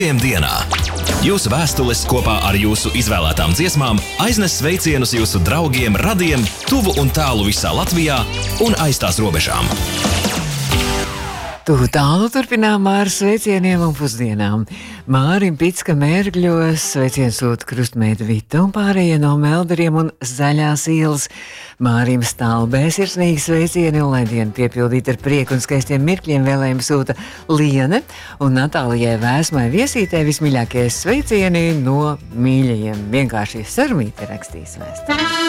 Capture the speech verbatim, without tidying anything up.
dienā. Jūsu vēstules kopā ar jūsu izvēlētām dziesmām aiznes sveicienus jūsu draugiem, radiem, tuvu un tālu visā Latvijā un aiz tās robežām. Tuvu tālu turpinām ar sveicieniem un pusdienām. Mārim Picka Mērgļos sveicienu sūta krustmeita Vita un pārējie no Melderiem un Zaļās ielas. Mārim Stalbē sirsnīgi sveicieni un lai dienu piepildīt ar prieku un skaistiem mirkļiem vēlējumi sūta Liene un Natālijai Vēsmai Viesītē vismīļākie sveicieni no mīļajiem. Vienkārši sarmīti rakstīs vēstuli.